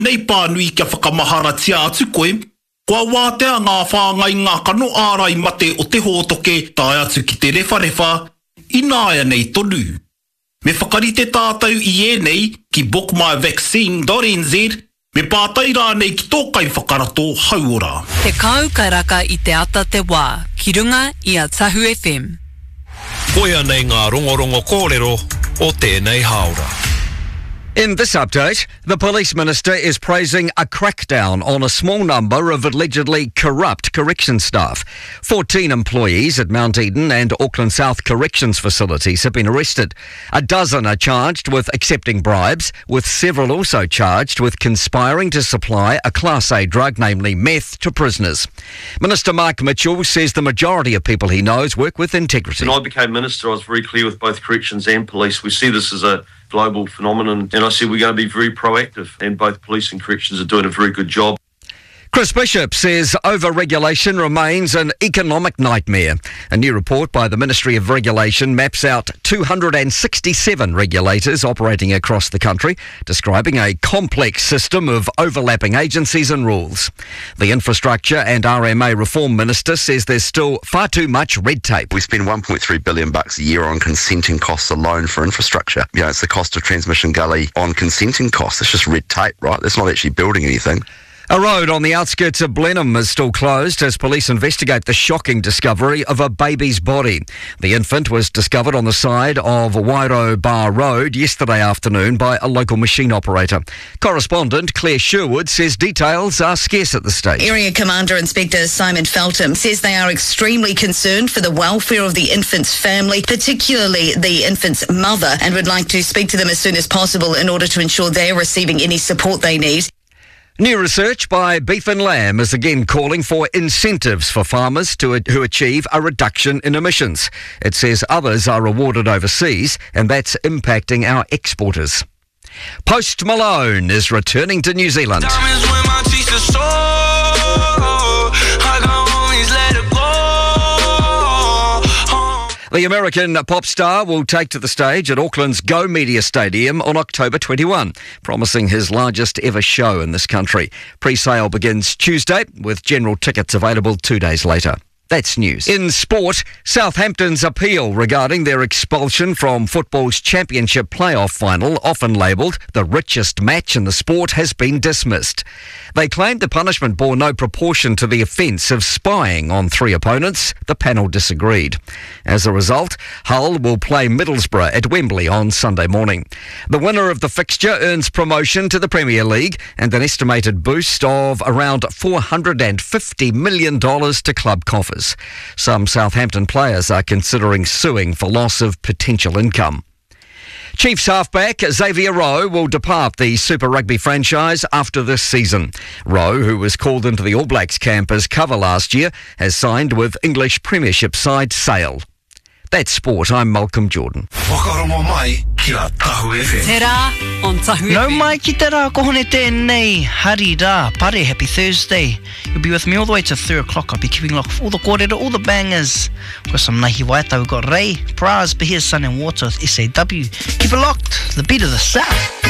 Nei pānui kia whakamahara tia atu koe, kua wātea ngā whāngai ngā kano ārai mate o te hōtoke tae atu ki te rewharewa, inaia nei tonu. Me whakarite tātou I nei ki bookmyvaccine.nz, me pātai rā nei ki tōkai whakarato hauora. Te kau kairaka I te ata te wā, ki runga I a Tahu FM. Koia nei ngā rongorongo kōrero o tēnei haura. In this update, the police minister is praising a crackdown on a small number of allegedly corrupt correction staff. 14 employees at Mount Eden and Auckland South corrections facilities have been arrested. A dozen are charged with accepting bribes, with several also charged with conspiring to supply a Class A drug, namely meth, to prisoners. Minister Mark Mitchell says the majority of people he knows work with integrity. When I became minister, I was very clear with both corrections and police. We see this as a global phenomenon, and I said we're going to be very proactive, and both police and corrections are doing a very good job. Chris Bishop says over-regulation remains an economic nightmare. A new report by the Ministry of Regulation maps out 267 regulators operating across the country, describing a complex system of overlapping agencies and rules. The Infrastructure and RMA Reform Minister says there's still far too much red tape. We spend $1.3 billion a year on consenting costs alone for infrastructure. You know, it's the cost of transmission gully on consenting costs. It's just red tape, right? That's not actually building anything. A road on the outskirts of Blenheim is still closed as police investigate the shocking discovery of a baby's body. The infant was discovered on the side of Wairo Bar Road yesterday afternoon by a local machine operator. Correspondent Claire Sherwood says details are scarce at this stage. Area Commander Inspector Simon Feltham says they are extremely concerned for the welfare of the infant's family, particularly the infant's mother, and would like to speak to them as soon as possible in order to ensure they're receiving any support they need. New research by Beef and Lamb is again calling for incentives for farmers who achieve a reduction in emissions. It says others are rewarded overseas, and that's impacting our exporters. Post Malone is returning to New Zealand. The American pop star will take to the stage at Auckland's Go Media Stadium on October 21, promising his largest ever show in this country. Pre-sale begins Tuesday, with general tickets available 2 days later. That's news. In sport, Southampton's appeal regarding their expulsion from football's championship playoff final, often labelled the richest match in the sport, has been dismissed. They claimed the punishment bore no proportion to the offence of spying on 3 opponents. The panel disagreed. As a result, Hull will play Middlesbrough at Wembley on Sunday morning. The winner of the fixture earns promotion to the Premier League and an estimated boost of around $450 million to club coffers. Some Southampton players are considering suing for loss of potential income. Chiefs halfback Xavier Rowe will depart the Super Rugby franchise after this season. Rowe, who was called into the All Blacks camp as cover last year, has signed with English Premiership side Sale. That's sport. I'm Malcolm Jordan. Whakarongo mai ki a Tahu FM. Te rā on Tahu FM. No mai ki te rā, kohone tēnei, hari rā, pare, happy Thursday. You'll be with me all the way to 3 o'clock. I'll be keeping lock for all the kōrero, all the bangers. We've got some Nahi Waita, we've got Ray, Praz, Behir, Sun and Water with SAW. Keep it locked, the beat of the South.